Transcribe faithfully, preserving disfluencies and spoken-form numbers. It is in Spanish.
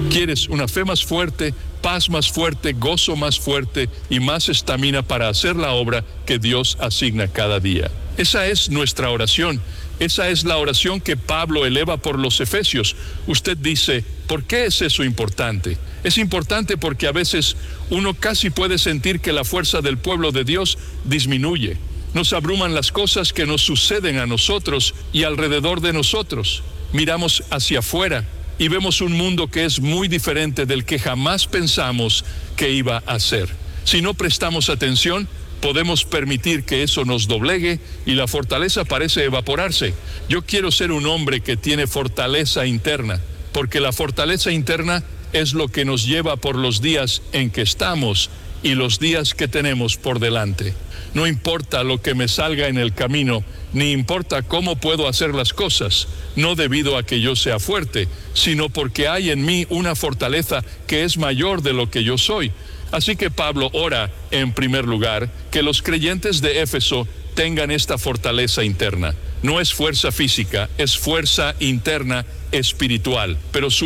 ¿Quieres una fe más fuerte, paz más fuerte, gozo más fuerte y más estamina para hacer la obra que Dios asigna cada día? Esa es nuestra oración. Esa es la oración que Pablo eleva por los efesios. Usted dice, ¿por qué es eso importante? Es importante porque a veces uno casi puede sentir que la fuerza del pueblo de Dios disminuye. Nos abruman las cosas que nos suceden a nosotros y alrededor de nosotros. Miramos hacia afuera y vemos un mundo que es muy diferente del que jamás pensamos que iba a ser. Si no prestamos atención, podemos permitir que eso nos doblegue y la fortaleza parece evaporarse. Yo quiero ser un hombre que tiene fortaleza interna, porque la fortaleza interna es lo que nos lleva por los días en que estamos y los días que tenemos por delante. No importa lo que me salga en el camino, ni importa cómo puedo hacer las cosas, no debido a que yo sea fuerte, sino porque hay en mí una fortaleza que es mayor de lo que yo soy. Así que Pablo ora, en primer lugar, que los creyentes de Éfeso tengan esta fortaleza interna. No es fuerza física, es fuerza interna espiritual, pero su